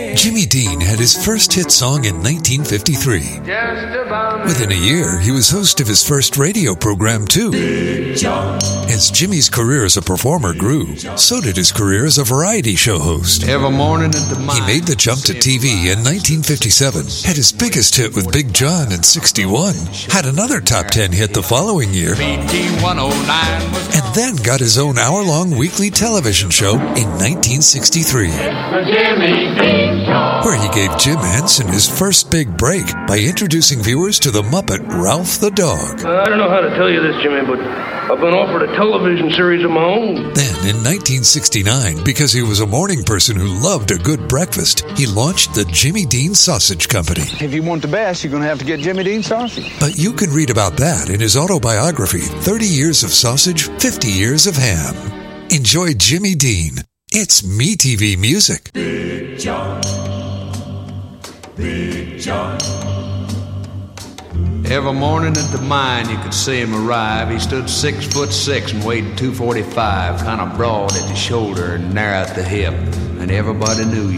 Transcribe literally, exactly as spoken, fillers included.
Jimmy Dean had his first hit song in nineteen fifty-three. Within a year, he was host of his first radio program, too. As Jimmy's career as a performer grew, so did his career as a variety show host. Every morning at the He made the jump to T V in nineteen fifty-seven, had his biggest hit with Big John in sixty-one, had another top ten hit the following year, and then got his own hour-long weekly television show in nineteen sixty-three, where he gave Jim Henson his first big break by introducing viewers to the Muppet Ralph the Dog. I don't know how to tell you this, Jimmy, but I've been offered a television series of my own. Then, in nineteen sixty-nine, because he was a morning person who loved a good breakfast, he launched the Jimmy Dean Sausage Company. If you want the best, you're going to have to get Jimmy Dean sausage. But you can read about that in his autobiography, thirty years of Sausage, fifty years of Ham. Enjoy Jimmy Dean. It's MeTV music. Big John, Big John. Every morning at the mine you could see him arrive. He stood six foot six and weighed two forty-five, kind of broad at the shoulder and narrow at the hip. And everybody knew